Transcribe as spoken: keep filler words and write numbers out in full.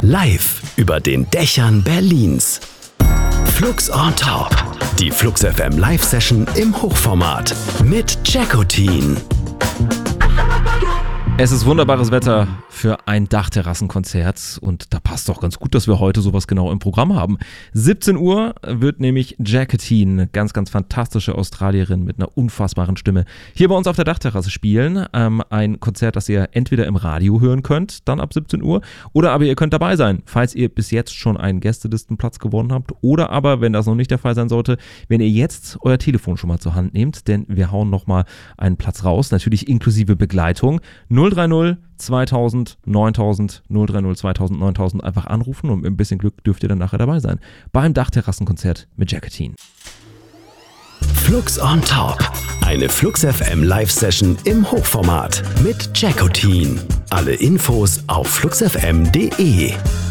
Live über den Dächern Berlins. Flux on Top. Die Flux F M Live-Session im Hochformat mit Jackotin. Es ist wunderbares Wetter für ein Dachterrassenkonzert und da passt doch ganz gut, dass wir heute sowas genau im Programm haben. siebzehn Uhr wird nämlich Jackotin, eine ganz, ganz fantastische Australierin mit einer unfassbaren Stimme, hier bei uns auf der Dachterrasse spielen. Ähm, ein Konzert, das ihr entweder im Radio hören könnt, dann ab siebzehn Uhr, oder aber ihr könnt dabei sein, falls ihr bis jetzt schon einen Gästelistenplatz gewonnen habt, oder aber, wenn das noch nicht der Fall sein sollte, wenn ihr jetzt euer Telefon schon mal zur Hand nehmt, denn wir hauen nochmal einen Platz raus, natürlich inklusive Begleitung. null drei null zweitausend neuntausend null drei null zweitausend neuntausend einfach anrufen und mit ein bisschen Glück dürft ihr dann nachher dabei sein. Beim Dachterrassenkonzert mit Jackotin. Flux on Top. Eine Flux F M Live-Session im Hochformat mit Jackotin. Alle Infos auf flux f m punkt d e.